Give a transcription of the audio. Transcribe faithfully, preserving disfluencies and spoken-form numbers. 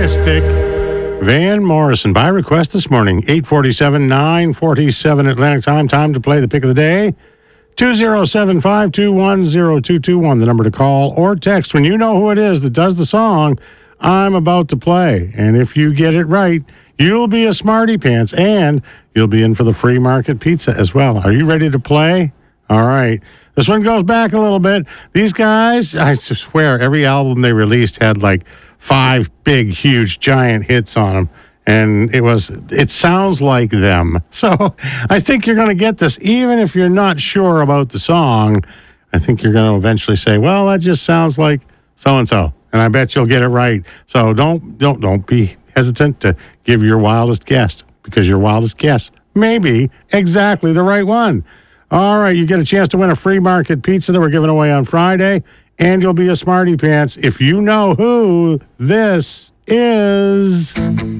Mystic Van Morrison by request this morning. eight forty-seven, nine forty-seven Atlantic time. Time to play the pick of the day. two oh seven, five two one, oh two two one, the number to call or text when you know who it is that does the song I'm about to play. And if you get it right, you'll be a smarty pants and you'll be in for the free market pizza as well. Are you ready to play? All right. This one goes back a little bit. These guys, I swear, every album they released had like five big, huge, giant hits on them. And it was, it sounds like them. So I think you're going to get this, even if you're not sure about the song. I think you're going to eventually say, well, that just sounds like so-and-so. And I bet you'll get it right. So don't, don't, don't be hesitant to give your wildest guess, because your wildest guess may be exactly the right one. All right, you get a chance to win a free market pizza that we're giving away on Friday, and you'll be a smarty pants if you know who this is.